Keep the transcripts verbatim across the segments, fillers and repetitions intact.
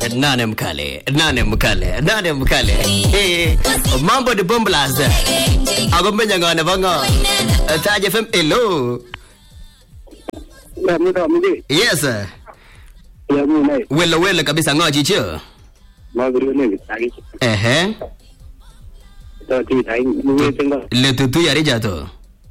nane mkale, nane mkale, nane mkale. Eh, mambo de bomblas. Agomenya ngane banga. Taj F M, hello. Yes sir. Wela wela kabisa ngoji cho. Eh eh. Le tutu ya rijato.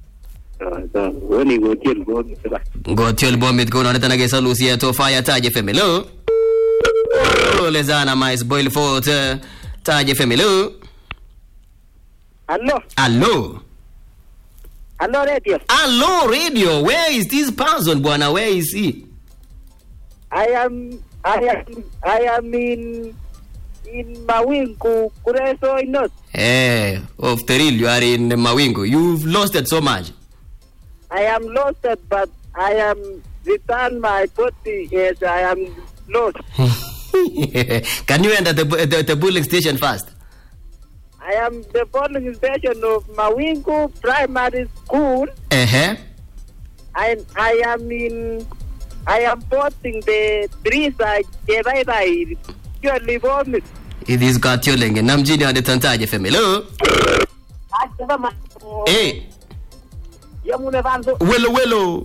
Woni gotiel bomit ba. Gotiel bomit ko na tanaga sa Lucia to fire Taj F M. Hello. Lezana mais boil fort Taj F M. Hello. Hello. Hello. Hello radio. Hello radio. Where is this person bwana? Where is he? I am I am I am in in Mawingu, Kureso Inot. Eh, of Teril, you are in Mawingu. You've lost it so much. I am lost, but I am return my body as I am lost. Can you enter the, the the polling station first? I am the polling station of Mawingu Primary School. Uh-huh. And I am in I am voting the three side bye bye. You live on it. It is got your lenge. Namjini on the Taj F M. Hello. Hey. Welo welo.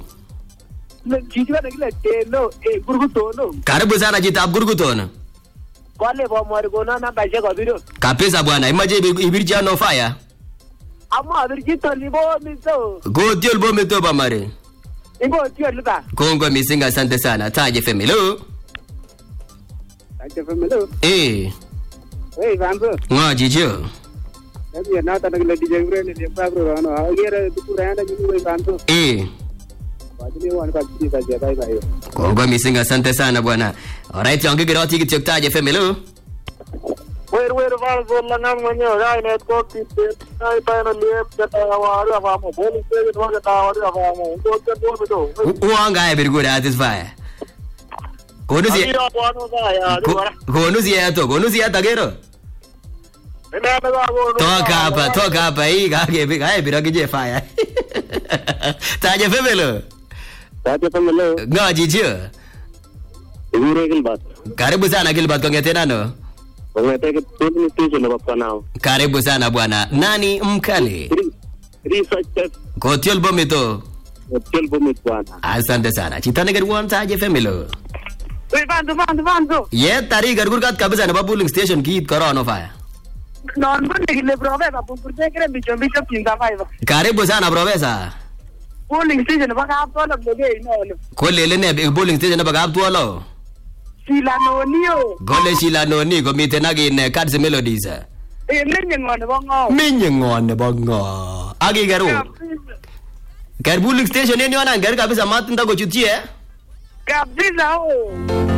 Karibu sana jita Gurgutono. Kwale bo morgona na baje ko biro. Kapesa bwana, imaje ibirja no fire. Amma birjito libo mito. Go tiol bo mito ba mare. Ingo tiol ba. Kongo misinga asante sana. Taj F M. Hello. Taj F M. Hello. Eh. Hey Vanzo. Ngoji jo. Ebi na ta nagla D J Bren ni pa bro no. Agera dukura anda ni Vanzo. Eh. Wajini wan ka bidi ka je bye bye. Kongo misinga asante sana bwana. Alright, yangu gira tiki tok Taj F M. Hello. Where where Vanzo langang manyo dai net ko tipe. Ai pa na liep ta wa ra wa mo boli se wa ta wa ra wa mo. Ko ta do do. Uanga e birgura atis fire. Konusi. Konusi ya to, konusi ya tagero. Toka hapa, toka hapa hii kage bika hai bira kije fire. Taj F M. Hello. Taj F M. Hello. Ngoji jo. Igure Gilbert. Karibu sana Gilbert, kongete nano. Kongete polling station hapa nao. Karibu sana bwana. Nani mkale? Research. Kotiol bomito. Kotiol bomito bwana. Asante sana. Chitane gerwan Taj F M. Hello. Wei Vanzo Vanzo Vanzo. Ye tari gargur kat kabisa na polling station git corona fire. Non bunde gile prove babu purde kere bicho bicho pinga fire. Karibu sana professor. Polling station baka hapo na bege ino. Kolele ne polling station baka hapo lo. Sila no niyo. Gole sila no ni ko mite nagi ne Cards Melodies. Eh minye ngone bongo. Minye ngone bongo. Agi garu. Ker polling station ni wana ger kabisa matinda ko chutie. Kabisa o.